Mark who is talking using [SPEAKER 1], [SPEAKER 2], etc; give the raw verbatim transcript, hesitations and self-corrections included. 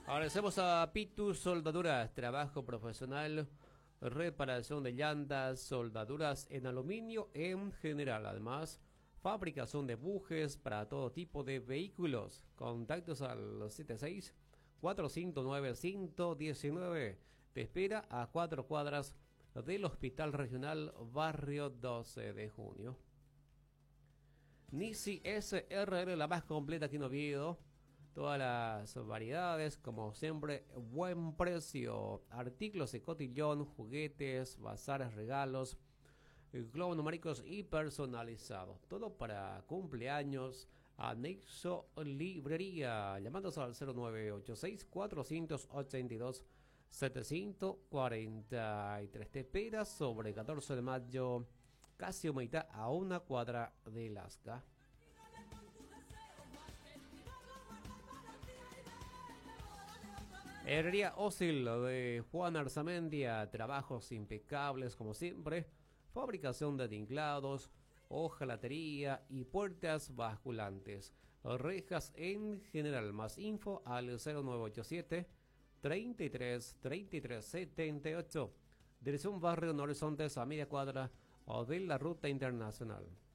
[SPEAKER 1] Agradecemos a Pitu Soldaduras, trabajo profesional, reparación de llantas, soldaduras en aluminio en general. Además, fabricación de bujes para todo tipo de vehículos. Contactos al setenta y seis, cuatrocientos nueve, ciento diecinueve. Te espera a cuatro cuadras del Hospital Regional Barrio doce de junio. Nisi S R L, la más completa aquí en Oviedo. Todas las variedades, como siempre, buen precio. Artículos de cotillón, juguetes, bazares, regalos, globos numéricos y personalizados. Todo para cumpleaños. Anexo Librería. Llamándose al cero nueve ocho seis, cuatrocientos ochenta y dos, setecientos cuarenta y tres. Te espera sobre catorce de mayo, casi humedad a una cuadra de Lasca. Herrería Ósil de Juan Arzamendia, trabajos impecables como siempre, fabricación de tinklados, hojalatería y puertas basculantes, rejas en general. Más info al cero nueve ocho siete, treinta y tres, treinta y tres, setenta y ocho. Dirección Barrio Horizontes, a media cuadra o de la ruta internacional.